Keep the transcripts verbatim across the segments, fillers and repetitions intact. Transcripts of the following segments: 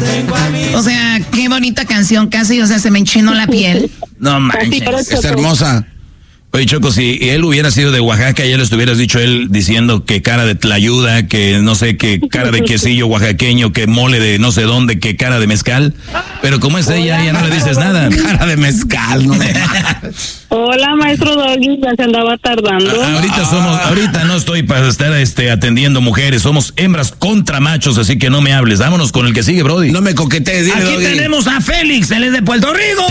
O sea, qué bonita canción, casi, o sea, se me enchinó la piel. No manches, es hermosa. Oye, Choco, si él hubiera sido de Oaxaca, ya le estuvieras dicho él diciendo que cara de tlayuda, que no sé, que cara de quesillo oaxaqueño, que mole de no sé dónde, que cara de mezcal. Pero como es ella, ya no le dices nada. Cara de mezcal, no. Hola, maestro Doggy, ya se andaba tardando. A- ahorita somos, ahorita no estoy para estar este, atendiendo mujeres, somos hembras contra machos, así que no me hables. Vámonos con el que sigue, Brody. No me coquetees, dile, Aquí Doggy. tenemos a Félix, él es de Puerto Rico.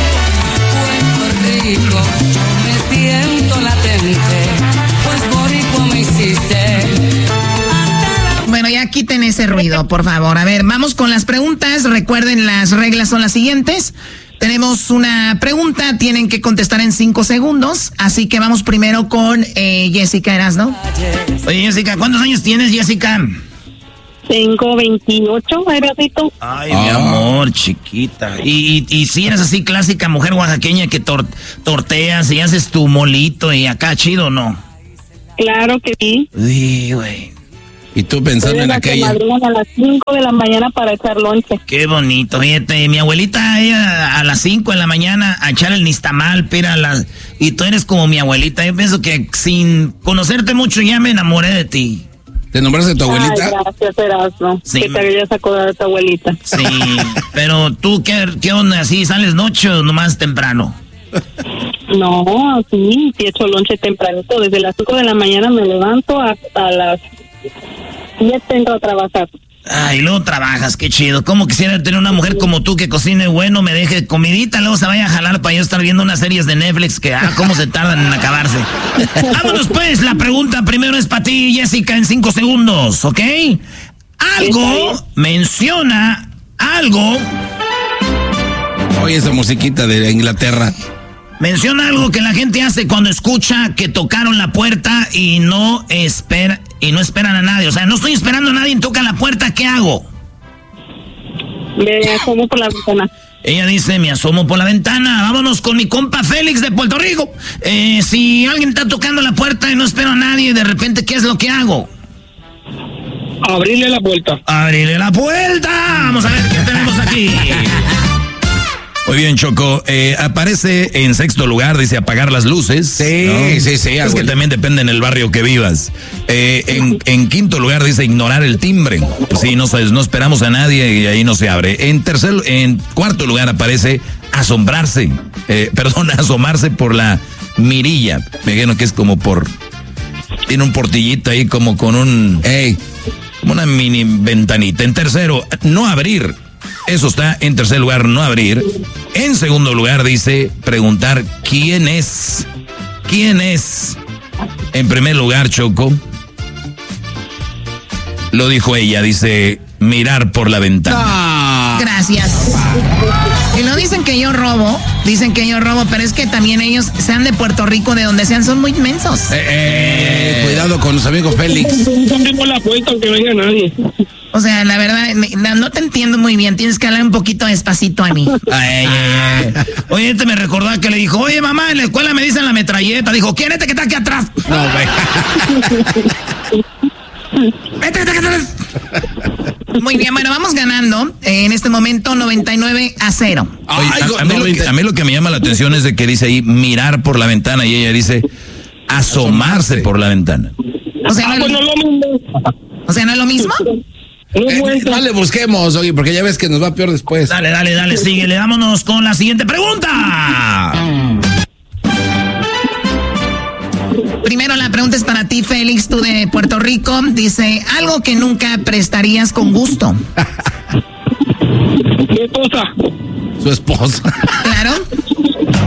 Puerto Rico, me siento latente, pues boricua me hiciste. Bueno, ya quiten ese ruido, por favor. A ver, vamos con las preguntas. Recuerden, las reglas son las siguientes. Tenemos una pregunta, tienen que contestar en cinco segundos. Así que vamos primero con eh, Jessica Erasno. Oye, Jessica, ¿cuántos años tienes, Jessica? Tengo veintiocho, Erasito. Ay, mi amor, chiquita. Y, y, y si eres así clásica mujer oaxaqueña que tor- torteas y haces tu molito y acá chido, ¿no? Claro que sí. Uy, güey. Y tú pensando Soy en la que aquella. madrugan a las cinco de la mañana para echar lonche. Qué bonito, fíjate, mi abuelita, ella a las cinco de la mañana a echar el nistamal, pira las... Y tú eres como mi abuelita. Yo pienso que sin conocerte mucho ya me enamoré de ti. ¿Te nombraste tu abuelita? Ay, gracias, Erasno. Sí. Que te hayas acordado de tu abuelita. Sí, pero tú, ¿qué, qué onda? ¿Así sales noche o nomás temprano? No, sí, sí echo lonche tempranito. Desde las cinco de la mañana me levanto hasta las diez entro a trabajar. Ay, luego trabajas, qué chido. ¿Cómo quisiera tener una mujer como tú que cocine bueno, me deje comidita, luego se vaya a jalar para yo estar viendo unas series de Netflix que, ah, cómo se tardan en acabarse. Vámonos pues, la pregunta primero es para ti, Jessica, en cinco segundos, ¿ok? Algo, menciona algo, Oye, esa musiquita de Inglaterra. menciona algo que la gente hace cuando escucha que tocaron la puerta y no espera, y no esperan a nadie. O sea, no estoy esperando a nadie, toca la puerta, ¿qué hago? Me asomo por la ventana. Ella dice, me asomo por la ventana. Vámonos con mi compa Félix de Puerto Rico. Eh, si alguien está tocando la puerta y no espero a nadie, de repente, ¿qué es lo que hago? Abrirle la puerta. ¡Abrirle la puerta! Vamos a ver qué tenemos aquí. Muy bien, Choco. Eh, aparece en sexto lugar, dice apagar las luces. Sí, ¿no? sí, sí. Es abuelo. que también depende en el barrio que vivas. Eh, en, en quinto lugar dice ignorar el timbre. Sí, no, sabes, no esperamos a nadie y ahí no se abre. En tercer, en cuarto lugar aparece asombrarse. Eh, perdón, asomarse por la mirilla. Me imagino que es como por... Tiene un portillito ahí como con un... Ey, como una mini ventanita. En tercero, no abrir. Eso está en tercer lugar, no abrir. En segundo lugar dice preguntar quién es. ¿Quién es? En primer lugar, Choco, lo dijo ella, dice mirar por la ventana. Gracias. Y no dicen que yo robo, dicen que yo robo, pero es que también ellos, sean de Puerto Rico, de donde sean, son muy inmensos. eh, eh, cuidado con los amigos Félix. Abrimos la puerta aunque no haya nadie. O sea, la verdad, me- no, no te entiendo muy bien, tienes que hablar un poquito despacito a mí. Ay, ay, ay. Oye, este me recordó que le dijo, oye mamá, en la escuela me dicen la metralleta. Dijo, ¿quién es este que está aquí atrás? No, güey. Vete, vete, vete, vete. Muy bien, bueno, vamos ganando eh, en este momento noventa y nueve a cero. Oye, Ay, a, a mí lo que, a mí lo que me llama la atención es de que dice ahí mirar por la ventana y ella dice asomarse por la ventana. O sea, no, Pues no lo mismo. o sea, ¿no es lo mismo? Eh, no le busquemos, oye, porque ya ves que nos va peor después. Dale, dale, dale, síguele. Vámonos con la siguiente pregunta. Primero la pregunta es para ti, Félix, tú de Puerto Rico. Dice, algo que nunca prestarías con gusto. Mi esposa. Su esposa. Claro.